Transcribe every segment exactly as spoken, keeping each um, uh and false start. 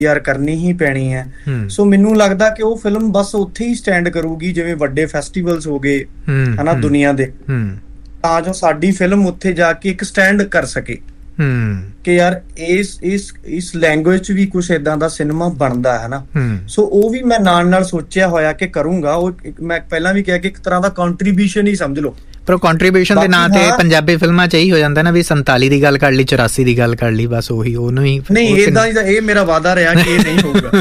ਯਾਰ ਕਰਨੀ ਹੀ ਪੈਣੀ ਹੈ। ਸੋ ਮੈਨੂੰ ਲੱਗਦਾ ਕਿ ਉਹ ਫਿਲਮ ਬਸ ਉੱਥੇ ਹੀ ਸਟੈਂਡ ਕਰੂਗੀ ਜਿਵੇਂ ਵੱਡੇ ਫੈਸਟੀਵਲਸ ਹੋ ਗਏ ਹਨਾ ਦੁਨੀਆ ਦੇ, ਤਾਂ ਜੋ ਸਾਡੀ ਫਿਲਮ ਉੱਥੇ ਜਾ ਕੇ ਇੱਕ ਸਟੈਂਡ ਕਰ ਸਕੇ ਕਿ ਯਾਰ ਇਸ ਇਸ ਇਸ ਲੈਂਗੁਏਜ ਚ ਵੀ ਕੁਛ ਏਦਾਂ ਦਾ ਸਿਨੇਮਾ ਬਣਦਾ ਹੈ ਨਾ। ਸੋ ਉਹ ਵੀ ਮੈਂ ਨਾਲ ਨਾਲ ਸੋਚਿਆ ਹੋਇਆ ਕਿ ਕਰੂੰਗਾ। ਉਹ ਮੈਂ ਪਹਿਲਾਂ ਵੀ ਕਿਹਾ ਕਿ ਇੱਕ ਤਰ੍ਹਾਂ ਦਾ ਕੰਟਰੀਬਿਊਸ਼ਨ ਹੀ ਸਮਝ ਲਓ। ਪਰ ਕੰਟਰੀਬਿਊਸ਼ਨ ਦੇ ਨਾਂ ਤੇ ਪੰਜਾਬੀ ਫਿਲਮਾਂ ਚ ਇਹੀ ਹੋ ਜਾਂਦਾ ਨਾ ਵੀ ਸੰਤਾਲੀ ਦੀ ਗੱਲ ਕਰ ਲਈ, ਚੁਰਾਸੀ ਦੀ ਗੱਲ ਕਰ ਲਈ, ਬਸ ਉਹੀ ਉਹਨੂੰ ਹੀ। ਨਹੀਂ ਏਦਾਂ ਹੀ, ਇਹ ਮੇਰਾ ਵਾਅਦਾ ਰਿਹਾ ਕਿ ਇਹ ਨਹੀਂ ਹੋਊਗਾ।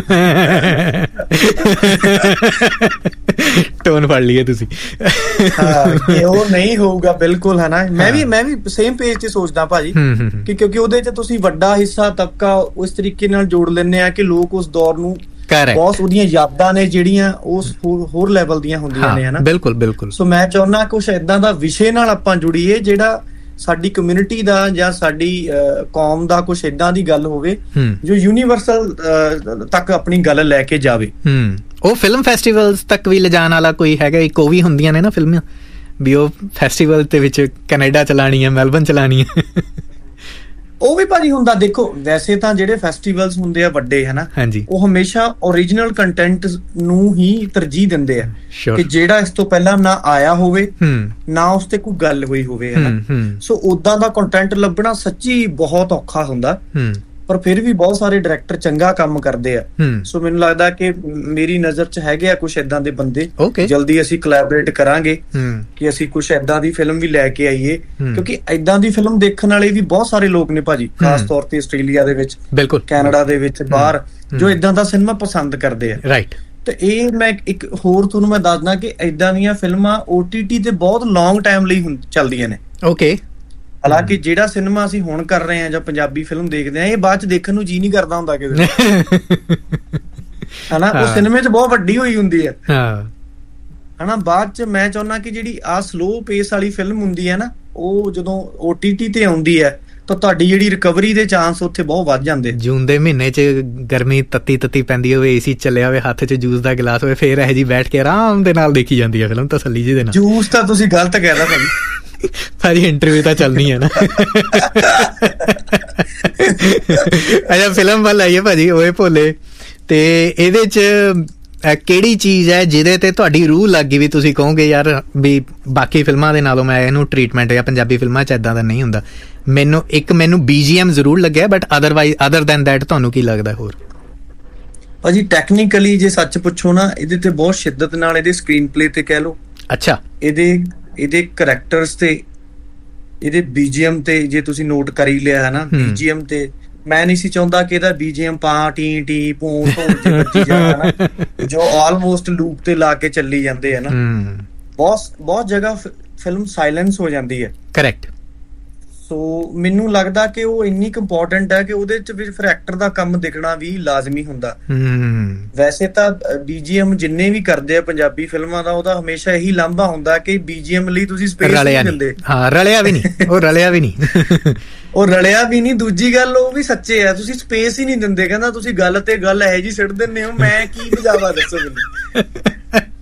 ਟੋਨ ਫੜ ਲਈਏ ਤੁਸੀਂ। ਹਾਂ ਉਹ ਨਹੀਂ ਹੋਊਗਾ ਬਿਲਕੁਲ, ਹੈ ਨਾ। ਮੈਂ ਵੀ ਮੈਂ ਵੀ ਸੇਮ ਪੇਜ ਤੇ ਸੋਚਦਾ ਭਾਜੀ ਕਿ ਕਿਉਂਕਿ ਉਹਦੇ ਚ ਤੁਸੀਂ ਵੱਡਾ ਹਿੱਸਾ ਤਬਕਾ ਉਸ ਤਰੀਕੇ ਨਾਲ ਜੋੜ ਲੈਂਦੇ ਆ ਕਿ ਲੋਕ ਉਸ ਦੌਰ ਨੂੰ ਬਹੁਤ ਉਹਦੀਆਂ ਯਾਦਾਂ ਨੇ ਜਿਹੜੀਆਂ ਉਸ ਹੋਰ ਲੈਵਲ ਦੀਆਂ ਹੁੰਦੀਆਂ ਨੇ, ਹਨਾ। ਬਿਲਕੁਲ ਬਿਲਕੁਲ। ਸੋ ਮੈਂ ਚਾਹੁੰਦਾ ਕੁਛ ਏਦਾਂ ਦਾ ਵਿਸ਼ੇ ਨਾਲ ਆਪਾਂ ਜੁੜੀਏ ਜਿਹੜਾ ਸਾਡੀ ਕਮਿਊਨਿਟੀ ਦਾ ਜਾਂ ਸਾਡੀ ਕੌਮ ਦਾ ਕੁਛ ਏਦਾਂ ਦੀ ਗੱਲ ਹੋਵੇ ਜੋ ਯੂਨੀਵਰਸਲ ਤੱਕ ਆਪਣੀ ਗੱਲ ਲੈ ਕੇ ਜਾਵੇ। ਉਹ ਫਿਲਮ ਫੈਸਟੀਵਲਸ ਤੱਕ ਵੀ ਲਿਜਾਣ ਵਾਲਾ ਕੋਈ ਹੈਗਾ? ਇੱਕ ਉਹ ਵੀ ਹੁੰਦੀਆਂ ਨੇ ਨਾ ਫਿਲਮਾਂ ਵੀ ਉਹ ਫੈਸਟੀਵਲ ਦੇ ਵਿੱਚ ਕੈਨੇਡਾ ਚਲਾਣੀ ਹੈ, ਮੈਲਬਨ ਚਲਾਣੀ ਹੈ। ਉਹ ਵੀ ਭਾਜੀ ਹੁੰਦਾ। ਦੇਖੋ ਵੈਸੇ ਤਾਂ ਜਿਹੜੇ ਫੈਸਟੀਵਲਸ ਹੁੰਦੇ ਆ ਵੱਡੇ, ਹਨਾ, ਉਹ ਹਮੇਸ਼ਾ ਓਰੀਜਨਲ ਕੰਟੈਂਟ ਨੂੰ ਹੀ ਤਰਜੀਹ ਦਿੰਦੇ ਆ ਕਿ ਜਿਹੜਾ ਇਸ ਤੋਂ ਪਹਿਲਾਂ ਨਾ ਆਇਆ ਹੋਵੇ ਨਾ ਉਸ ਤੇ ਕੋਈ ਗੱਲ ਹੋਈ ਹੋਵੇ, ਹਨਾ। ਸੋ ਓਦਾਂ ਦਾ ਕੰਟੈਂਟ ਲੱਭਣਾ ਸੱਚੀ ਬਹੁਤ ਔਖਾ ਹੁੰਦਾ, ਪਰ ਫਿਰ ਵੀ ਬਹੁਤ ਸਾਰੇ ਡਾਇਰੈਕਟਰ ਚੰਗਾ ਕੰਮ ਕਰਦੇ ਆ। ਸੋ ਮੈਨੂੰ ਲੱਗਦਾ ਕਿ ਮੇਰੀ ਨਜ਼ਰ ਚ ਹੈਗੇ ਆ ਕੁਛ ਏਦਾਂ ਦੇ ਬੰਦੇ। ਜਲਦੀ ਅਸੀਂ ਕੋਲੈਬੋਰੇਟ ਕਰਾਂਗੇ ਕਿ ਅਸੀਂ ਕੁਛ ਏਦਾਂ ਦੀ ਫਿਲਮ ਵੀ ਲੈ ਕੇ ਆਈਏ, ਕਿਉਂਕਿ ਏਦਾਂ ਦੀ ਫਿਲਮ ਦੇਖਣ ਵਾਲੇ ਵੀ ਬਹੁਤ ਸਾਰੇ ਲੋਕ ਨੇ ਭਾਜੀ, ਖਾਸ ਤੌਰ ਤੇ ਆਸਟ੍ਰੇਲੀਆ ਦੇ ਵਿੱਚ, ਕੈਨੇਡਾ ਦੇ ਵਿੱਚ, ਬਾਹਰ, ਜੋ ਏਦਾਂ ਦਾ ਸਿਨੇਮਾ ਪਸੰਦ ਕਰਦੇ ਆ। ਰਾਈਟ। ਤੇ ਇਹ ਮੈਂ ਇੱਕ ਹੋਰ ਤੁਹਾਨੂੰ ਮੈਂ ਦੱਸਦਾ ਕਿ ਏਦਾਂ ਦੀਆਂ ਫਿਲਮਾਂ ਓ ਟੀ ਟੀ ਤੇ ਬਹੁਤ ਲੌਂਗ ਟਾਈਮ ਲਈ ਚੱਲਦੀਆਂ ਨੇ। ਓਕੇ। ਹਾਲਾਂਕਿ ਜਿਹੜਾ ਸਿਨੇਮਾ ਅਸੀਂ ਹੁਣ ਕਰ ਰਹੇ ਹਾਂ ਜਾਂ ਪੰਜਾਬੀ ਫਿਲਮ ਦੇਖਦੇ ਹਾਂ, ਇਹ ਬਾਅਦ ਚ ਦੇਖਣ ਨੂੰ ਜੀਅ ਨਹੀਂ ਕਰਦਾ ਹੁੰਦਾ ਕਿਤੇ, ਹਨਾ। ਉਹ ਸਿਨੇਮੇ ਚ ਬਹੁਤ ਵੱਡੀ ਹੋਈ ਹੁੰਦੀ ਹੈ, ਹਨਾ। ਬਾਅਦ ਚ ਮੈਂ ਚਾਹੁੰਦਾ ਕਿ ਜਿਹੜੀ ਆਹ ਸਲੋ ਪੇਸ ਵਾਲੀ ਫਿਲਮ ਹੁੰਦੀ ਹੈ ਨਾ, ਉਹ ਜਦੋਂ ਓ ਟੀ ਟੀ ਤੇ ਆਉਂਦੀ ਹੈ ਤਾਂ ਤੁਹਾਡੀ ਜਿਹੜੀ ਰਿਕਵਰੀ ਦੇ ਚਾਂਸ ਉੱਥੇ ਬਹੁਤ ਵੱਧ ਜਾਂਦੇ। ਜੂਨ ਦੇ ਮਹੀਨੇ ਚ ਗਰਮੀ ਤੱਤੀ ਤੱਤੀ ਪੈਂਦੀ ਹੋਵੇ, ਏਸੀ ਚੱਲਿਆ ਹੋਵੇ, ਹੱਥ ਚ ਜੂਸ ਦਾ ਗਿਲਾਸ ਹੋਵੇ, ਫੇਰ ਇਹ ਜੀ ਬੈਠ ਕੇ ਆਰਾਮ ਦੇ ਨਾਲ ਦੇਖੀ ਜਾਂਦੀ ਹੈ ਫਿਲਮ, ਤਸੱਲੀ ਜੀ ਦੇ ਨਾਲ। ਜੂਸ ਤਾਂ ਤੁਸੀਂ ਗਲਤ ਕਹਿਦਾ ਭਾਜੀ। ਭਾਜੀ ਇੰਟਰਵਿਊ ਤਾਂ ਚੱਲਣੀ ਹੈ ਨਾ। ਅੱਛਾ ਫਿਲਮ ਵੱਲ ਆਈਏ ਭਾਜੀ, ਓਏ ਭੋਲੇ, ਤੇ ਇਹਦੇ ਚ ਕਿਹੜੀ ਚੀਜ਼ ਹੈ ਜਿਹਦੇ ਤੇ ਤੁਹਾਡੀ ਰੂਹ ਲੱਗ ਗਈ ਵੀ ਤੁਸੀਂ ਕਹੋਗੇ ਯਾਰ ਵੀ ਬਾਕੀ ਫਿਲਮਾਂ ਦੇ ਨਾਲੋਂ ਮੈਂ ਇਹਨੂੰ ਟ੍ਰੀਟਮੈਂਟ ਜਾਂ ਪੰਜਾਬੀ ਫਿਲਮਾਂ ਚ ਏਦਾਂ ਦਾ ਨਹੀਂ ਹੁੰਦਾ? ਮੈਨੂੰ ਇੱਕ ਮੈਨੂੰ ਬੀ ਜੀ ਐਮ ਜ਼ਰੂਰ ਲੱਗਿਆ, but otherwise other than that ਤੁਹਾਨੂੰ ਕੀ ਲੱਗਦਾ ਹੋਰ? ਭਾਜੀ ਟੈਕਨੀਕਲੀ ਜੇ ਸੱਚ ਪੁੱਛੋ ਨਾ, ਇਹਦੇ ਤੇ ਬਹੁਤ ਸ਼ਿੱਦਤ ਨਾਲ ਇਹਦੇ ਸਕਰੀਨ ਪਲੇ ਤੇ ਕਹਿ ਲਓ, ਅੱਛਾ ਇਹਦੇ ਇਹਦੇ ਕਰੈਕਟਰਸ ਤੇ, ਇਹਦੇ ਬੀ ਜੀ ਐਮ ਤੇ ਜੇ ਤੁਸੀਂ ਨੋਟ ਕਰ ਹੀ ਲਿਆ ਹੈ ਨਾ, ਬੀ ਜੀ ਐਮ ਤੇ ਮੈਂ ਨਹੀਂ ਸੀ ਚਾਹੁੰਦਾ ਕਿ ਇਹਦਾ ਬੀ ਜੀ ਐਮ ਪਾ ਟੀ ਟੀ ਪੂੰ ਢੋਲ ਚ ਵੱਜੀ ਜਾਣਾ, ਜੋ ਆਲਮੋਸਟ ਲੂਪ ਤੇ ਲਾ ਕੇ ਚੱਲੀ ਜਾਂਦੇ ਆ ਨਾ। ਬਹੁਤ ਬਹੁਤ ਜਗ੍ਹਾ ਫਿਲਮ ਸਾਇਲੈਂਸ ਹੋ ਜਾਂਦੀ ਹੈ। ਕਰੈਕਟ। ਸੋ ਮੈਨੂੰ ਲੱਗਦਾ ਕਿ ਉਹ ਇੰਨੀ ਕੁ ਇੰਪੋਰਟੈਂਟ ਹੈ ਕਿ ਉਹਦੇ ਚ ਵੀ ਫਿਰ ਐਕਟਰ ਦਾ ਕੰਮ ਦਿਖਣਾ ਵੀ ਲਾਜ਼ਮੀ ਹੁੰਦਾ। ਵੈਸੇ ਤਾਂ ਬੀ ਜੀ ਐਮ ਜਿੰਨੇ ਵੀ ਕਰਦੇ ਆ ਪੰਜਾਬੀ ਫਿਲਮਾਂ ਦਾ, ਉਹਦਾ ਹਮੇਸ਼ਾ ਇਹੀ ਲਾਂਭਾ ਹੁੰਦਾ ਕਿ ਬੀ ਜੀ ਐਮ ਲਈ ਤੁਸੀਂ ਸਪੇਸ ਨਹੀਂ ਦਿੰਦੇ। ਹਾਂ ਰਲਿਆ ਵੀ ਨਹੀਂ, ਉਹ ਰਲਿਆ ਵੀ ਨਹੀਂ, ਉਹ ਰਲਿਆ ਵੀ ਨਹੀਂ। ਦੂਜੀ ਗੱਲ ਉਹ ਵੀ ਸੱਚੇ ਆ, ਤੁਸੀਂ ਸਪੇਸ ਹੀ ਨਹੀਂ ਦਿੰਦੇ। ਕਹਿੰਦਾ ਤੁਸੀਂ ਗੱਲ ਤੇ ਗੱਲ ਇਹੋ ਜਿਹੀ ਸਿੱਟ ਦਿੰਦੇ ਹੋ, ਮੈਂ ਕੀ ਬਜਾਵਾ ਦੱਸੋ ਮੈਨੂੰ।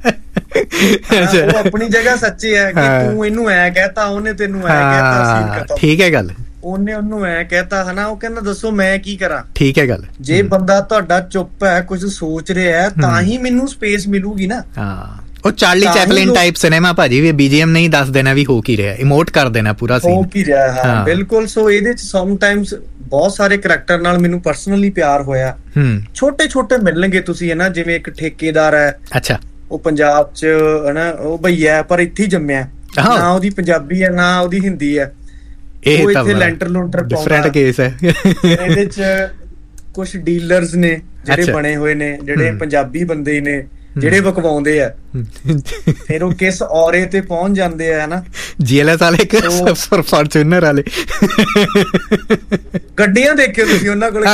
ਉਹ ਆਪਣੀ ਜਗ੍ਹਾ ਸੱਚੇ ਹੈ ਕਿ ਤੂੰ ਇਹਨੂੰ ਐ ਕਹਿਤਾ, ਉਹਨੇ ਤੈਨੂੰ ਐ ਕਹਿਤਾ, ਠੀਕ ਹੈ ਗੱਲ, ਉਹਨੇ ਉਹਨੂੰ ਐ ਕਹਿਤਾ, ਹਨਾ। ਉਹ ਕਹਿੰਦਾ ਦੱਸੋ ਮੈਂ ਕੀ ਕਰਾਂ, ਠੀਕ ਹੈ ਗੱਲ। ਜੇ ਬੰਦਾ ਤੁਹਾਡਾ ਚੁੱਪ ਹੈ, ਕੁਝ ਸੋਚ ਰਿਹਾ ਹੈ, ਤਾਂ ਹੀ ਮੈਨੂੰ ਸਪੇਸ ਮਿਲੂਗੀ ਨਾ। ਹਾਂ ਉਹ ਚਾਰਲੀ ਚੈਪਲਿਨ ਟਾਈਪ ਸਿਨੇਮਾ ਭਾਜੀ, ਵੀ ਬੀ ਜੀ ਐਮ ਨਹੀਂ ਦੱਸ ਦੇਣਾ ਵੀ ਹੋ ਕੀ ਰਿਹਾ, ਇਮੋਟ ਕਰ ਦੇਣਾ ਪੂਰਾ ਸੀਨ, ਹੋ ਕੀ ਰਿਹਾ। ਹਾਂ ਬਿਲਕੁਲ। ਸੋ ਇਹਦੇ ਚ ਸਮਟਾਈਮਸ ਬਹੁਤ ਸਾਰੇ ਕਰੈਕਟਰ ਨਾਲ ਮੈਨੂੰ ਪਰਸਨਲੀ ਪਿਆਰ ਹੋਇਆ। ਛੋਟੇ ਛੋਟੇ ਮਿਲਣਗੇ ਤੁਸੀਂ, ਹਨਾ। ਜਿਵੇਂ ਇੱਕ ਠੇਕੇਦਾਰ ਹੈ, ਅੱਛਾ, ਉਹ ਪੰਜਾਬ ਚ ਹਨਾ, ਉਹ ਭਈਆ ਪਰ ਇੱਥੇ ਹੀ ਜੰਮਿਆ, ਨਾ ਉਹਦੀ ਪੰਜਾਬੀ ਹੈ ਨਾ ਉਹਦੀ ਹਿੰਦੀ ਹੈ, ਉਹ ਇੱਥੇ ਲੈਂਟਰ ਲੂੰਟਰ ਪਾਉਂਦਾ। ਕੇਸ ਹੈ ਇਹਦੇ ਚ ਕੁਛ ਡੀਲਰਸ ਨੇ ਜਿਹੜੇ ਬਣੇ ਹੋਏ ਨੇ, ਜਿਹੜੇ ਪੰਜਾਬੀ ਬੰਦੇ ਹੀ ਨੇ, ਜਿਹੜੇ ਬਕਵਾਉਂਦੇ ਆ। ਫਿਰ ਉਹ ਕਿਸ ਔਰੇ ਤੇ ਪਹੁੰਚ ਜਾਂਦੇ ਆ, ਹਨਾ। ਜੀ ਐਲ ਐਸ ਵਾਲੇ, ਫਾਰਚੂਨਰ ਵਾਲੇ, ਗੱਡੀਆਂ ਦੇਖਿਓ ਤੁਸੀਂ ਉਹਨਾਂ ਕੋਲ,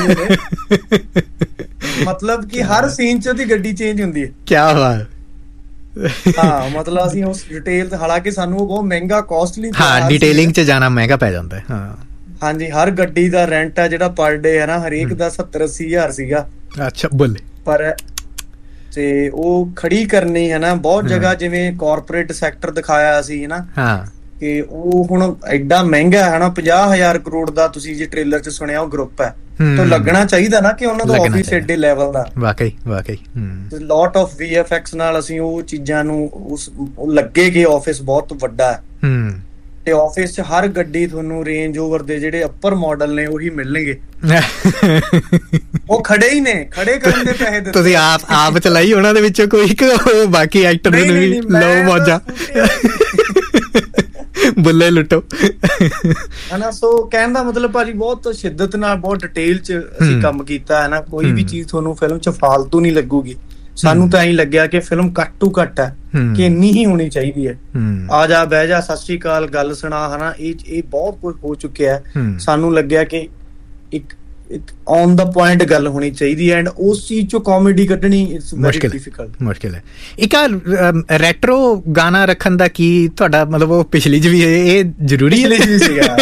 ਮਤਲਬ ਕਿ ਹਰ ਸੀਨ ਚ ਉਹਦੀ ਗੱਡੀ ਚੇਂਜ ਹੁੰਦੀ ਹੈ। ਕਿਆ ਬਾਤ। ਹਾਂ ਮਤਲਬ ਅਸੀਂ ਉਸ ਡਿਟੇਲ, ਹਾਲਾਂਕਿ ਸਾਨੂੰ ਉਹ ਬਹੁਤ ਮਹਿੰਗਾ ਕੋਸਟਲੀ, ਹਾਂ ਡਿਟੇਲਿੰਗ ਚ ਜਾਣਾ ਮਹਿੰਗਾ ਪੈ ਜਾਂਦਾ ਹੈ। ਹਾਂ ਹਾਂਜੀ। ਹਰ ਗੱਡੀ ਦਾ ਰੈਂਟ ਆ ਜਿਹੜਾ ਪਰ ਡੇ ਹੈ ਨਾ, ਹਰੇਕ ਦਾ ਸੱਤਰ ਅੱਸੀ ਹਜ਼ਾਰ ਸੀਗਾ। ਅੱਛਾ ਬੋਲੇ। ਪਰ ਤੇ ਉਹ ਖੜੀ ਕਰਨੀ ਹੈ ਨਾ ਬਹੁਤ ਜਗ੍ਹਾ, ਜਿਵੇਂ ਕਾਰਪੋਰੇਟ ਸੈਕਟਰ ਦਿਖਾਇਆ ਸੀ, ਹਨਾ, ਕਿ ਉਹ ਹੁਣ ਐਡਾ ਮਹਿੰਗਾ ਹੈ ਨਾ, ਪੰਜਾਹ ਹਜ਼ਾਰ ਕਰੋੜ ਦਾ ਤੁਸੀਂ ਜੇ ਟ੍ਰੇਲਰ 'ਚ ਸੁਣਿਆ ਉਹ ਗਰੁੱਪ ਹੈ, ਤਾਂ ਲੱਗਣਾ ਚਾਹੀਦਾ ਨਾ ਕਿ ਉਹਨਾਂ ਦਾ ਆਫਿਸ ਏਡੇ ਲੈਵਲ ਦਾ। ਵਾਕਈ ਵਾਕਈ lot of we F X ਨਾਲ ਅਸੀਂ ਉਹ ਚੀਜ਼ਾਂ ਨੂੰ ਉਸ ਲੱਗੇ ਕਿ ਆਫਿਸ ਬਹੁਤ ਵੱਡਾ ਹੈ, ਤੇ ਆਫਿਸ 'ਚ ਹਰ ਗੱਡੀ ਤੁਹਾਨੂੰ ਰੇਂਜ ਓਵਰ ਦੇ ਜਿਹੜੇ ਅੱਪਰ ਮਾਡਲ ਨੇ ਉਹੀ ਮਿਲਣਗੇ। ਉਹ ਖੜੇ ਹੀ ਨੇ, ਖੜੇ ਕਰਨ ਦੇ ਪੈਸੇ ਦਿੱਤੇ। ਤੁਸੀਂ ਆਪ ਆਪ ਚਲਾਈ ਉਹਨਾਂ ਦੇ ਵਿੱਚੋਂ ਕੋਈ, ਬਾਕੀ ਐਕਟਰ ਨੇ ਵੀ ਲਓ ਮੌਜਾਂ ਬੁੱਲੇ ਲੁੱਟੋ ਹਨਾ। ਸੋ ਕਹਿਣ ਦਾ ਮਤਲਬ ਭਾਜੀ ਬਹੁਤ ਸ਼ਿੱਦਤ ਨਾਲ, ਬਹੁਤ ਡਿਟੇਲ 'ਚ ਅਸੀਂ ਕੰਮ ਕੀਤਾ ਹੈ ਨਾ। ਕੋਈ ਵੀ ਚੀਜ਼ ਤੁਹਾਨੂੰ ਫਿਲਮ 'ਚ ਫਾਲਤੂ ਨਹੀਂ ਲੱਗੂਗੀ। ਸਾਨੂੰ ਤਾਂ ਐਂ ਲੱਗਿਆ ਕਿ ਫਿਲਮ ਘੱਟ ਤੋਂ ਘੱਟ ਹੈ, ਕਿ ਇੰਨੀ ਹੀ ਹੋਣੀ ਚਾਹੀਦੀ ਹੈ। ਆ ਜਾ ਬਹਿ ਜਾ, ਸਤਿ ਸ਼੍ਰੀ ਅਕਾਲ, ਗੱਲ ਸੁਣਾ, ਹਨਾ, ਇਹ ਇਹ ਬਹੁਤ ਕੁਝ ਹੋ ਚੁੱਕਿਆ ਹੈ। ਸਾਨੂੰ ਲੱਗਿਆ ਕਿ ਇੱਕ ਔਨ ਦਾ ਪੁਆਇੰਟ ਗੱਲ ਹੋਣੀ ਚਾਹੀਦੀ ਹੈ, ਐਂਡ ਉਸ ਚੀਜ਼ ਚੋਂ ਕਾਮੇਡੀ ਕੱਢਣੀ ਇਟਸ ਵੈਰੀ ਡਿਫਿਕਲਟ, ਮੁਸ਼ਕਿਲ ਹੈ। ਇੱਕ ਆ ਰੈਟਰੋ ਗਾਣਾ ਰੱਖਣ ਦਾ ਕੀ ਤੁਹਾਡਾ ਮਤਲਬ, ਉਹ ਪਿਛਲੀ ਚ ਵੀ ਇਹ ਜ਼ਰੂਰੀ ਸੀਗਾ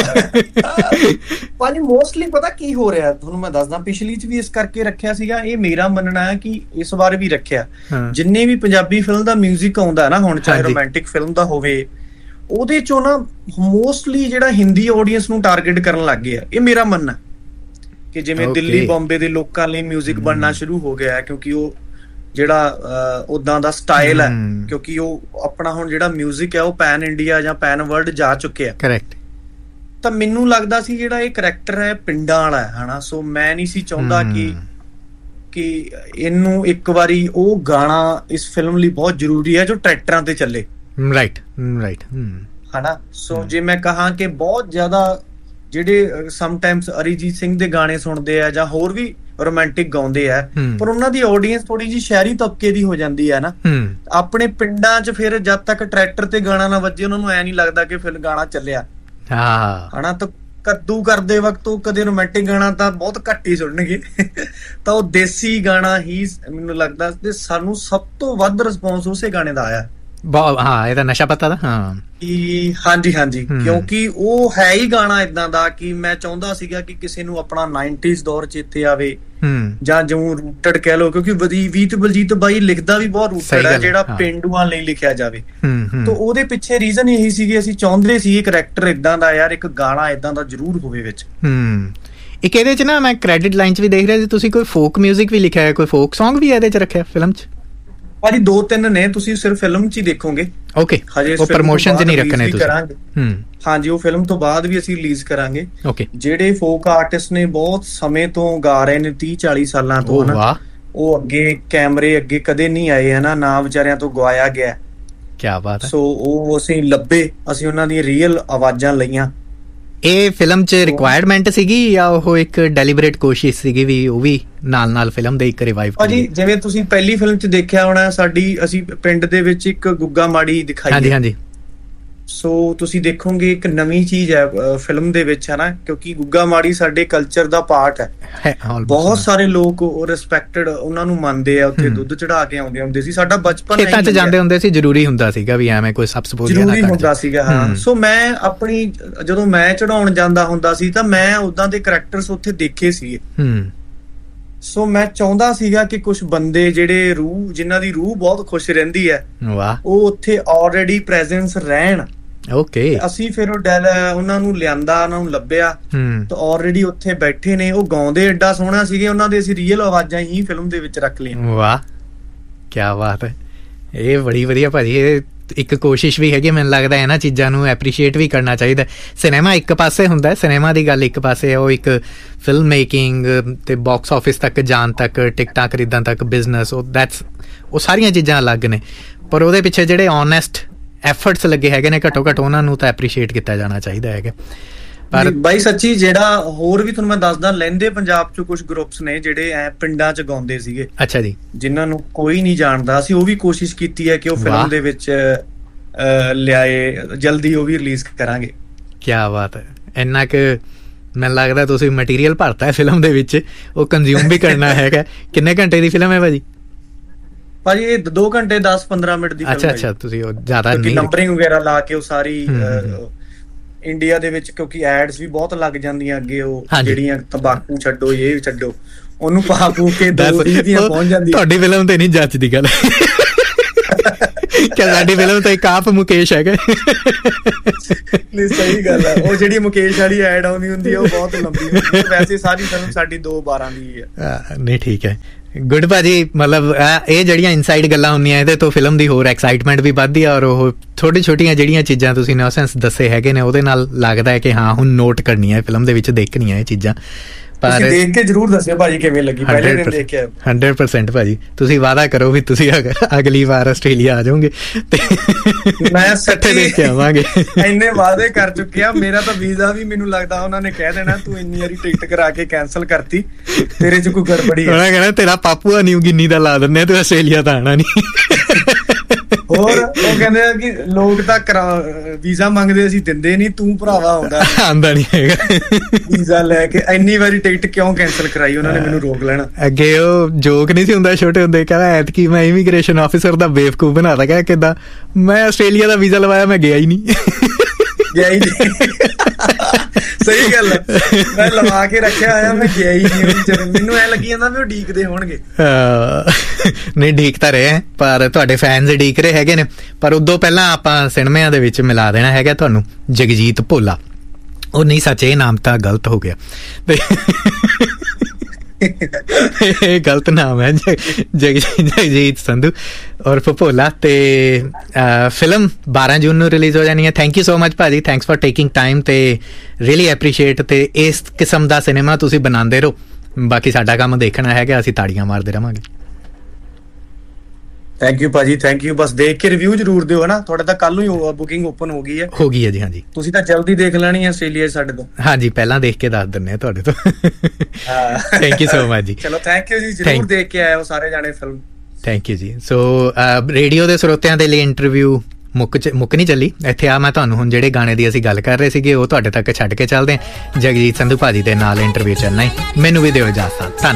ਭਾਜੀ? ਮੋਸਟਲੀ ਪਤਾ ਕੀ ਹੋ ਰਿਹਾ ਤੁਹਾਨੂੰ ਮੈਂ ਦੱਸਦਾ, ਪਿਛਲੀ ਚ ਵੀ ਇਸ ਕਰਕੇ ਰੱਖਿਆ ਸੀਗਾ। ਇਹ ਮੇਰਾ ਮੰਨਣਾ ਹੈ ਕਿ ਇਸ ਵਾਰ ਵੀ ਰੱਖਿਆ। ਜਿੰਨੇ ਵੀ ਪੰਜਾਬੀ ਫਿਲਮ ਦਾ ਮਿਊਜ਼ਿਕ ਆਉਂਦਾ ਨਾ ਹੁਣ, ਚਾਹੇ ਰੋਮਾਂਟਿਕ ਫਿਲਮ ਦਾ ਹੋਵੇ, ਉਹਦੇ ਚੋਂ ਨਾ ਮੋਸਟਲੀ ਜਿਹੜਾ ਹਿੰਦੀ ਆਡੀਅנס ਨੂੰ ਟਾਰਗੇਟ ਕਰਨ ਲੱਗ ਗਏ ਆ। ਇਹ ਮੇਰਾ ਮੰਨਣਾ ਕਿ ਜਿਵੇਂ ਦਿੱਲੀ ਬੰਬੇ ਦੇ ਲੋਕਾਂ ਲਈ ਮਿਊਜ਼ਿਕ ਬਣਨਾ ਸ਼ੁਰੂ ਹੋ ਗਿਆ, ਕਿਉਂਕਿ ਉਹ ਜਿਹੜਾ ਉਦਾਂ ਦਾ ਸਟਾਈਲ ਹੈ, ਕਿਉਂਕਿ ਉਹ ਆਪਣਾ ਹੁਣ ਜਿਹੜਾ ਮਿਊਜ਼ਿਕ ਹੈ ਉਹ ਪੈਨ ਇੰਡੀਆ ਜਾਂ ਪੈਨ ਵਰਲਡ ਜਾ ਚੁੱਕਿਆ। ਕਰੈਕਟ। ਤਾਂ ਮੈਨੂੰ ਲੱਗਦਾ ਸੀ ਜਿਹੜਾ ਇਹ ਕਰੈਕਟਰ ਹੈ ਪਿੰਡਾਂ ਵਾਲਾ ਹੈ ਹਨਾ, ਸੋ ਮੈਂ ਨਹੀਂ ਸੀ ਚਾਹੁੰਦਾ ਕਿ ਕਿ ਇਹਨੂੰ ਇੱਕ ਵਾਰੀ ਉਹ ਗਾਣਾ ਇਸ ਫਿਲਮ ਲਈ ਬਹੁਤ ਜ਼ਰੂਰੀ ਹੈ ਜੋ ਟਰੈਕਟਰਾਂ ਤੇ ਚੱਲੇ। ਰਾਈਟ ਰਾਈਟ ਹਨਾ। ਸੋ ਜੇ ਮੈਂ ਕਹਾਂ ਕਿ ਬਹੁਤ ਜ਼ਿਆਦਾ ਜਿਹੜੇ ਸਮਟਾਈਮਸ ਅਰੀਜੀਤ ਸਿੰਘ ਦੇ ਗਾਣੇ ਸੁਣਦੇ ਆ ਜਾਂ ਹੋਰ ਵੀ ਰੋਮਾਂਟਿਕ ਗਾਉਂਦੇ ਆ, ਪਰ ਉਹਨਾਂ ਦੀ ਆਡੀਅנס ਥੋੜੀ ਜਿਹੀ ਸ਼ਹਿਰੀ ਤਬਕੇ ਦੀ ਹੋ ਜਾਂਦੀ ਹੈ ਨਾ। ਆਪਣੇ ਪਿੰਡਾਂ 'ਚ ਫਿਰ ਜਦ ਤੱਕ ਟਰੈਕਟਰ ਤੇ ਗਾਣਾ ਨਾ ਵੱਜੇ ਉਹਨਾਂ ਨੂੰ ਐ ਨਹੀਂ ਲੱਗਦਾ ਕਿ ਫਿਰ ਗਾਣਾ ਚੱਲਿਆ ਹਨਾ। ਤਾਂ ਕੱਦੂ ਕਰਦੇ ਵਕਤ ਉਹ ਕਦੇ ਰੋਮਾਂਟਿਕ ਗਾਣਾ ਤਾਂ ਬਹੁਤ ਘੱਟ ਹੀ ਸੁਣਨਗੇ, ਤਾਂ ਉਹ ਦੇਸੀ ਗਾਣਾ ਹੀ ਮੈਨੂੰ ਲੱਗਦਾ ਤੇ ਸਾਨੂੰ ਸਭ ਤੋਂ ਵੱਧ ਰਿਸਪੌਂਸ ਉਸੇ ਗਾਣੇ ਦਾ ਆਇਆ। ਹਾਂ, ਇਹਦਾ ਨਸ਼ਾ ਪਤਾ ਦਾ। ਹਾਂ ਹਾਂਜੀ ਹਾਂਜੀ, ਕਿਉਂਕਿ ਉਹ ਹੈ ਹੀ ਗਾਣਾ ਏਦਾਂ ਦਾ ਕਿ ਮੈਂ ਚਾਹੁੰਦਾ ਸੀਗਾ ਕਿ ਕਿਸੇ ਨੂੰ ਆਪਣਾ ਨਾਈਨਟੀਜ਼ ਦੌਰ ਚੇਤੇ ਆਵੇ, ਜਾਂ ਜਿਉਂ ਰੂਟਡ ਕਹਿ ਲਓ, ਕਿਉਂਕਿ ਬਲਜੀਤ ਬਲਜੀਤ ਬਾਈ ਲਿਖਦਾ ਵੀ ਬਹੁਤ ਰੂਟਡ ਹੈ, ਜਿਹੜਾ ਪੇਂਡੂਆਂ ਲਈ ਲਿਖਿਆ ਜਾਵੇ। ਤਾਂ ਉਹਦੇ ਪਿੱਛੇ ਰੀਜ਼ਨ ਇਹੀ ਸੀਗੇ, ਅਸੀਂ ਚਾਹੁੰਦੇ ਸੀ ਇਹ ਕਰੈਕਟਰ ਏਦਾਂ ਦਾ ਯਾਰ, ਇੱਕ ਗਾਣਾ ਏਦਾਂ ਦਾ ਜ਼ਰੂਰ ਹੋਵੇ ਵਿੱਚ। ਇੱਕ ਇਹਦੇ ਚ ਨਾ ਮੈਂ ਕ੍ਰੈਡਿਟ ਲਾਈਨ ਚ ਵੀ ਦੇਖ ਰਿਹਾ ਸੀ ਤੁਸੀਂ ਕੋਈ ਫੋਕ ਮਿਊਜ਼ਿਕ ਵੀ ਲਿਖਿਆ ਹੈ, ਕੋਈ ਫੋਕ ਸੌਂਗ ਵੀ ਇਹਦੇ ਚ ਰੱਖਿਆ ਫਿਲਮ ਚ? ਭਾਜੀ ਦੋ ਤਿੰਨ ਨੇ, ਤੁਸੀਂ ਸਿਰਫ ਫਿਲਮ 'ਚ ਹੀ ਦੇਖੋਗੇ। ਓਕੇ, ਉਹ ਪ੍ਰਮੋਸ਼ਨ 'ਚ ਨਹੀਂ ਰੱਖਣੇ ਤੁਸੀਂ? ਹੂੰ, ਹਾਂਜੀ, ਉਹ ਫਿਲਮ ਤੋਂ ਬਾਅਦ ਵੀ ਅਸੀਂ ਰਿਲੀਜ਼ ਕਰਾਂਗੇ। ਓਕੇ, ਜਿਹੜੇ ਫੋਕ ਆਰਟਿਸਟ ਨੇ ਬਹੁਤ ਸਮੇਂ ਤੋਂ ਗਾ ਰਹੇ ਨੇ, ਤੀਹ ਚਾਲੀ ਸਾਲਾਂ ਤੋਂ ਨਾ, ਉਹ ਅੱਗੇ ਕੈਮਰੇ ਅੱਗੇ ਕਦੇ ਨਹੀਂ ਆਏ ਹਨਾ, ਨਾ ਵਿਚਾਰਿਆਂ ਤੋਂ ਗਵਾਇਆ ਗਿਆ। ਕੀ ਬਾਤ ਹੈ। ਸੋ ਉਹ ਅਸੀਂ ਲੱਭੇ, ਅਸੀਂ ਉਹਨਾਂ ਦੀਆਂ ਰੀਅਲ ਆਵਾਜ਼ਾਂ ਲਈਆਂ। ਇਹ ਫਿਲਮ 'ਚ ਰਿਕੁਆਇਰਮੈਂਟ ਸੀਗੀ ਜਾਂ ਉਹ ਇੱਕ ਡੈਲੀਬਰੇਟ ਕੋਸ਼ਿਸ਼ ਸੀਗੀ ਵੀ ਉਹ ਵੀ ਨਾਲ ਨਾਲ ਫਿਲਮ ਦੇ ਇੱਕ ਰਿਵਾਈਵ ਕਰੀਏ? ਭਾਜੀ ਜਿਵੇਂ ਤੁਸੀਂ ਪਹਿਲੀ ਫਿਲਮ 'ਚ ਦੇਖਿਆ ਹੋਣਾ, ਸਾਡੀ ਅਸੀਂ ਪਿੰਡ ਦੇ ਵਿੱਚ ਇੱਕ ਗੁੱਗਾ ਮਾੜੀ ਦਿਖਾਈ। ਹਾਂਜੀ ਹਾਂਜੀ। ਸੋ ਤੁਸੀਂ ਦੇਖੋਗੇ ਇੱਕ ਨਵੀਂ ਚੀਜ਼ ਹੈ ਫਿਲਮ ਦੇ ਵਿੱਚ ਹਨਾ, ਕਿਉਂਕਿ ਗੁੱਗਾ ਮਾੜੀ ਸਾਡੇ ਕਲਚਰ ਦਾ ਪਾਰਟ ਹੈ। ਬਹੁਤ ਸਾਰੇ ਲੋਕ ਉਹ ਰਿਸਪੈਕਟਡ ਉਹਨਾਂ ਨੂੰ ਮੰਨਦੇ ਆ, ਉੱਥੇ ਦੁੱਧ ਚੜਾ ਕੇ ਆਉਂਦੇ ਹੁੰਦੇ ਸੀ। ਸਾਡਾ ਬਚਪਨ ਖੇਤਾਂ 'ਚ ਜਾਂਦੇ ਹੁੰਦੇ ਸੀ, ਜ਼ਰੂਰੀ ਹੁੰਦਾ ਸੀਗਾ ਵੀ ਐਵੇਂ ਕੋਈ ਸਬਸ ਬੋਲਿਆ ਨਾ ਜ਼ਰੂਰੀ ਹੁੰਦਾ ਸੀਗਾ। ਹਾਂ, ਸੋ ਮੈਂ ਆਪਣੀ ਜਦੋਂ ਮੈਂ ਚੜਾਉਣ ਜਾਂਦਾ ਹੁੰਦਾ ਸੀ ਤਾਂ ਮੈਂ ਉਦਾਂ ਦੇ ਕਰੈਕਟਰਸ ਉੱਥੇ ਦੇਖੇ ਸੀਗੇ। ਹੂੰ, ਸੋ ਮੈਂ ਚਾਹੁੰਦਾ ਸੀਗਾ ਕਿ ਕੁਝ ਬੰਦੇ ਜਿਹੜੇ ਰੂਹ ਜਿਨ੍ਹਾਂ ਦੀ ਰੂਹ ਬਹੁਤ ਖੁਸ਼ ਰਹਿੰਦੀ ਹੈ, ਵਾਹ, ਉਹ ਉੱਥੇ ਆਲਰੇਡੀ ਪ੍ਰੈਜ਼ੈਂਸ ਰਹਿਣ। ਓਕੇ, ਅਸੀਂ ਫਿਰ ਉਹ ਡੈਲ ਉਹਨਾਂ ਨੂੰ ਲਿਆਂਦਾ, ਉਹਨਾਂ ਨੂੰ ਲੱਭਿਆ ਤਾਂ ਆਲਰੇਡੀ ਉੱਥੇ ਬੈਠੇ ਨੇ। ਉਹ ਗਾਉਂਦੇ ਐਡਾ ਸੋਹਣਾ ਸੀਗੇ, ਉਹਨਾਂ ਦੇ ਅਸੀਂ ਰੀਅਲ ਆਵਾਜ਼ਾਂ ਹੀ ਫਿਲਮ ਦੇ ਵਿੱਚ ਰੱਖ ਲਈਆਂ। ਵਾਹ, ਕੀ ਬਾਤ ਹੈ। ਇਹ ਬੜੀ ਵਧੀਆ ਭਾਜੀ, ਇਹ ਇੱਕ ਕੋਸ਼ਿਸ਼ ਵੀ ਹੈਗੀ। ਮੈਨੂੰ ਲੱਗਦਾ ਇਹਨਾਂ ਚੀਜ਼ਾਂ ਨੂੰ ਐਪਰੀਸ਼ੀਏਟ ਵੀ ਕਰਨਾ ਚਾਹੀਦਾ। ਸਿਨੇਮਾ ਇੱਕ ਪਾਸੇ ਹੁੰਦਾ, ਸਿਨੇਮਾ ਦੀ ਗੱਲ ਇੱਕ ਪਾਸੇ, ਉਹ ਇੱਕ ਫਿਲਮ ਮੇਕਿੰਗ ਤੇ ਬਾਕਸ ਆਫਿਸ ਤੱਕ ਜਾਣ ਤੱਕ, ਟਿਕਟਾਂ ਖਰੀਦਣ ਤੱਕ ਬਿਜ਼ਨਸ, ਉਹ ਦੈਟਸ ਉਹ ਸਾਰੀਆਂ ਚੀਜ਼ਾਂ ਅਲੱਗ ਨੇ। ਪਰ ਉਹਦੇ ਪਿੱਛੇ ਜਿਹੜੇ ਓਨੈਸਟ ਐਫਰਟਸ ਲੱਗੇ ਹੈਗੇ ਨੇ, ਘੱਟੋ ਘੱਟ ਉਹਨਾਂ ਨੂੰ ਤਾਂ ਐਪਰੀਸ਼ੀਏਟ ਕੀਤਾ ਜਾਣਾ ਚਾਹੀਦਾ ਹੈਗਾ। ਪਰ ਬਾਈ ਸੱਚੀ, ਜਿਹੜਾ ਹੋਰ ਵੀ ਤੁਹਾਨੂੰ ਮੈਂ ਦੱਸਦਾ, ਲਹਿੰਦੇ ਪੰਜਾਬ 'ਚ ਕੁਝ ਗਰੁੱਪਸ ਨੇ ਜਿਹੜੇ ਐ ਪਿੰਡਾਂ 'ਚ ਗਾਉਂਦੇ ਸੀਗੇ। ਅੱਛਾ ਜੀ। ਜਿਨ੍ਹਾਂ ਨੂੰ ਕੋਈ ਨਹੀਂ ਜਾਣਦਾ। ਅਸੀਂ ਉਹ ਵੀ ਕੋਸ਼ਿਸ਼ ਕੀਤੀ ਹੈ ਕਿ ਉਹ ਫਿਲਮ ਦੇ ਵਿੱਚ ਲਿਆਏ, ਜਲਦੀ ਉਹ ਵੀ ਰਿਲੀਜ਼ ਕਰਾਂਗੇ। ਕੀ ਬਾਤ ਹੈ। ਇੰਨਾ ਕੁ ਮੈਨੂੰ ਲੱਗਦਾ ਤੁਸੀਂ ਮਟੀਰੀਅਲ ਭਰਤਾ ਹੈ ਫਿਲਮ ਦੇ ਵਿੱਚ, ਉਹ ਕੰਜ਼ਿਊਮ ਵੀ ਕਰਨਾ ਹੈਗਾ। ਕਿੰਨੇ ਘੰਟੇ ਦੀ ਫਿਲਮ ਹੈ ਭਾਜੀ? ਭਾਜੀ ਇਹ ਦੋ ਘੰਟੇ ਦਸ ਪੰਦਰਾਂ ਮਿੰਟ ਦੀ ਫਿਲਮ ਹੈ। ਅੱਛਾ ਅੱਛਾ, ਤੁਸੀਂ ਉਹ ਜ਼ਿਆਦਾ ਨਹੀਂ, ਨੰਬਰਿੰਗ ਵਗੈਰਾ ਲਾ ਕੇ ਉਹ ਸਾਰੀ ਇੰਡੀਆ ਦੇ ਵਿੱਚ, ਕਿਉਂਕਿ ਐਡਸ ਵੀ ਬਹੁਤ ਲੱਗ ਜਾਂਦੀਆਂ ਅੱਗੇ, ਉਹ ਜਿਹੜੀਆਂ ਤੰਬਾਕੂ ਛੱਡੋ, ਇਹ ਛੱਡੋ, ਉਹਨੂੰ ਪਾ ਪੂ ਕੇ ਦੋ ਦੀਆਂ ਪਹੁੰਚ ਜਾਂਦੀ। ਤੁਹਾਡੀ ਫਿਲਮ ਤੇ ਨਹੀਂ ਜੱਜਦੀ ਗੱਲ, ਕਿ ਸਾਡੀ ਫਿਲਮ ਤਾਂ ਇੱਕ ਆਪ ਮੁਕੇਸ਼ ਹੈਗਾ। ਨਹੀਂ ਸਹੀ ਗੱਲ ਹੈ, ਉਹ ਜਿਹੜੀ ਮੁਕੇਸ਼ ਵਾਲੀ ਐਡ ਆਉਂਦੀ ਹੁੰਦੀ ਹੈ ਉਹ ਬਹੁਤ ਲੰਬੀ ਹੁੰਦੀ ਹੈ, ਵੈਸੇ ਸਾਰੀ ਫਿਲਮ ਸਾਡੀ ਦੋ ਬਾਰਾਂ ਦੀ ਹੈ। ਨਹੀਂ ਠੀਕ ਹੈ, ਗੁੱਡ ਭਾਜੀ। ਮਤਲਬ ਇਹ ਜਿਹੜੀਆਂ ਇਨਸਾਈਡ ਗੱਲਾਂ ਹੁੰਦੀਆਂ ਇਹਦੇ ਤੋਂ ਫਿਲਮ ਦੀ ਹੋਰ ਐਕਸਾਈਟਮੈਂਟ ਵੀ ਵੱਧਦੀ ਆ, ਔਰ ਉਹ ਛੋਟੀ ਛੋਟੀਆਂ ਜਿਹੜੀਆਂ ਚੀਜ਼ਾਂ ਤੁਸੀਂ ਨੌਸੈਂਸ ਦੱਸੇ ਹੈਗੇ ਨੇ ਉਹਦੇ ਨਾਲ ਲੱਗਦਾ ਹੈ ਕਿ ਹਾਂ ਹੁਣ ਨੋਟ ਕਰਨੀ ਹੈ ਫਿਲਮ ਦੇ ਵਿੱਚ, ਦੇਖਣੀਆਂ ਇਹ ਚੀਜ਼ਾਂ। ਪਰ ਦੇਖ ਕੇ ਜ਼ਰੂਰ ਦੱਸਿਓ ਭਾਜੀ ਕਿਵੇਂ ਲੱਗੀ, ਪਹਿਲੇ ਦਿਨ ਦੇਖ ਕੇ। ਹੰਡਰਡ ਪਰਸੈਂਟ ਭਾਜੀ, ਤੁਸੀਂ ਵਾਅਦਾ ਕਰੋ ਵੀ ਤੁਸੀਂ ਅਗਲੀ ਵਾਰ ਆਸਟ੍ਰੇਲੀਆ ਆ ਜਾਓਗੇ ਤੇ ਮੈਂ ਇਕੱਠੇ ਦੇਖ ਕੇ ਆਵਾਂਗੇ। ਇੰਨੇ ਵਾਅਦੇ ਕਰ ਚੁੱਕੇ ਆ, ਮੇਰਾ ਤਾਂ ਵੀਜ਼ਾ ਵੀ ਮੈਨੂੰ ਲੱਗਦਾ ਉਹਨਾਂ ਨੇ ਕਹਿ ਦੇਣਾ ਤੂੰ ਇੰਨੀ ਵਾਰੀ ਟਿਕਟ ਕਰਾ ਕੇ ਕੈਂਸਲ ਕਰਤੀ, ਤੇਰੇ ਚ ਕੋਈ ਗੜਬੜੀ ਹੈ। ਉਹਨਾਂ ਕਹਿਣਾ ਤੇਰਾ ਪਾਪੂਆ ਨਿਊ ਗਿਨੀ ਦਾ ਲਾ ਦਿੰਦੇ, ਤੂੰ ਆਸਟ੍ਰੇਲੀਆ ਤਾਂ ਆਣਾ ਨਹੀਂ। ਹੋਰ ਉਹ ਕਹਿੰਦੇ ਆ ਕਿ ਲੋਕ ਤਾਂ ਵੀਜ਼ਾ ਮੰਗਦੇ ਅਸੀਂ ਦਿੰਦੇ ਨਹੀਂ, ਤੂੰ ਭਰਾਵਾ ਆਉਂਦਾ ਆਉਂਦਾ ਨਹੀਂ ਹੈਗਾ ਵੀਜ਼ਾ ਲੈ ਕੇ। ਇੰਨੀ ਵਾਰੀ ਟਿਕਟ ਕਿਉਂ ਕੈਂਸਲ ਕਰਾਈ ਉਹਨਾਂ ਨੇ, ਮੈਨੂੰ ਰੋਕ ਲੈਣਾ। ਅੱਗੇ ਉਹ ਜੋਕ ਨਹੀਂ ਸੀ ਹੁੰਦਾ ਛੋਟੇ ਹੁੰਦੇ, ਕਹਿੰਦਾ ਐਤਕੀ ਮੈਂ ਇਮੀਗ੍ਰੇਸ਼ਨ ਆਫਿਸਰ ਦਾ ਬੇਵਕੂਫ ਬਣਾਤਾ, ਕਹਿੰਦਾ ਕਿੱਦਾਂ ਮੈਂ ਆਸਟ੍ਰੇਲੀਆ ਦਾ ਵੀਜ਼ਾ ਲਵਾਇਆ ਮੈਂ ਗਿਆ ਹੀ ਨਹੀਂ। ਗਿਆ ਹੀ ਨਹੀਂ, ਸਹੀ ਗੱਲ ਹੈ, ਮੈਂ ਲਵਾ ਕੇ ਰੱਖਿਆ ਹੋਇਆ ਮੈਂ ਗਿਆ ਹੀ ਨਹੀਂ। ਮੈਨੂੰ ਐ ਲੱਗੀ ਜਾਂਦਾ ਵੀ ਉਹ ਡੀਕਦੇ ਹੋਣਗੇ। ਨਹੀਂ ਡੀਕ ਤਾਂ ਰਹੇ, ਪਰ ਤੁਹਾਡੇ ਫੈਨਸ ਡੀਕ ਰਹੇ ਹੈਗੇ ਨੇ। ਪਰ ਉਦੋਂ ਪਹਿਲਾਂ ਆਪਾਂ ਸਿਨੇਮਿਆਂ ਦੇ ਵਿੱਚ ਮਿਲਾ ਦੇਣਾ ਹੈਗਾ ਤੁਹਾਨੂੰ ਜਗਜੀਤ ਭੋਲਾ। ਉਹ ਨਹੀਂ ਸੱਚ, ਇਹ ਨਾਮ ਤਾਂ ਗਲਤ ਹੋ ਗਿਆ, ਇਹ ਗਲਤ ਨਾਮ ਹੈ, ਜਗਜੀਤ ਸੰਧੂ ਉਰਫ ਭੋਲਾ। ਤੇ ਫਿਲਮ ਬਾਰਾਂ ਜੂਨ ਨੂੰ ਰਿਲੀਜ਼ ਹੋ ਜਾਣੀ ਹੈ। ਥੈਂਕ ਯੂ ਸੋ ਮਚ ਭਾਜੀ, ਥੈਂਕਸ ਫॉर ਟੇਕਿੰਗ ਟਾਈਮ ਤੇ ਰੀਅਲੀ ਐਪਰੀਸ਼ੀਏਟ। ਤੇ ਇਸ ਕਿਸਮ ਦਾ ਸਿਨੇਮਾ ਤੁਸੀਂ ਬਣਾਉਂਦੇ ਰਹੋ, ਬਾਕੀ ਸਾਡਾ ਕੰਮ ਦੇਖਣਾ ਹੈਗਾ, ਅਸੀਂ ਤਾੜੀਆਂ ਮਾਰਦੇ ਰਵਾਂਗੇ। ਥੈਂਕ ਯੂ ਭਾਜੀ, ਥੈਂਕ ਯੂ। ਬਸ ਦੇਖ ਕੇ ਰਿਵਿਊ ਜ਼ਰੂਰ ਦਿਓ ਹਨਾ, ਤੁਹਾਡੇ ਤਾਂ ਕੱਲ ਨੂੰ ਹੀ ਬੁਕਿੰਗ ਓਪਨ ਹੋ ਗਈ ਹੈ। ਹੋ ਗਈ ਹੈ ਜੀ, ਹਾਂਜੀ। ਤੁਸੀਂ ਤਾਂ ਜਲਦੀ ਦੇਖ ਲੈਣੀ ਹੈ ਆਸਟ੍ਰੇਲੀਆ ਸਾਡੇ ਤੋਂ। ਹਾਂਜੀ, ਪਹਿਲਾਂ ਦੇਖ ਕੇ ਦੱਸ ਦਿੰਨੇ ਆ ਤੁਹਾਡੇ ਤੋਂ। ਥੈਂਕ ਯੂ ਸੋ ਮਚ ਜੀ। ਚਲੋ ਥੈਂਕ ਯੂ ਜੀ, ਜ਼ਰੂਰ ਦੇਖ ਕੇ ਆਇਓ ਸਾਰੇ ਜਾਣੇ ਫਿਲਮ। ਥੈਂਕ ਯੂ ਜੀ। ਸੋ ਰੇਡੀਓ ਦੇ ਸਰੋਤਿਆਂ ਦੇ ਲਈ ਇੰਟਰਵਿਊ ਮੁੱਕ ਮੁੱਕ ਨਹੀਂ ਚੱਲੀ ਇੱਥੇ। ਆ ਮੈਂ ਤੁਹਾਨੂੰ ਹੁਣ ਜਿਹੜੇ ਗਾਣੇ ਦੀ ਅਸੀਂ ਗੱਲ ਕਰ ਰਹੇ ਸੀਗੇ ਉਹ ਤੁਹਾਡੇ ਤੱਕ ਛੱਡ ਕੇ ਚੱਲਦੇ ਹਾਂ। ਜਗਜੀਤ ਸੰਧੂ ਭਾਜੀ ਦੇ ਨਾਲ ਇੰਟਰਵਿਊ ਚੱਲਣਾ ਹੀ, ਮੈਨੂੰ ਵੀ ਦਿਓ ਇਜਾਜ਼ਤ।